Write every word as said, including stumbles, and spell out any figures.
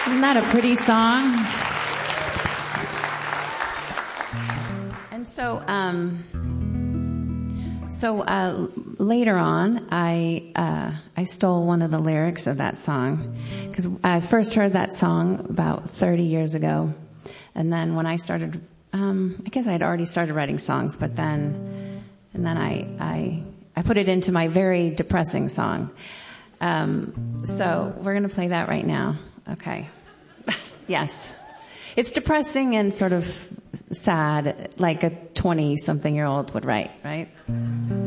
Isn't that a pretty song? And so, um, so uh, later on, I uh, I stole one of the lyrics of that song because I first heard that song about thirty years ago, and then when I started, um, I guess I'd already started writing songs, but then and then I I I put it into my very depressing song. Um, so we're gonna play that right now. Okay. Yes. It's depressing and sort of sad, like a twenty-something-year-old would write, right?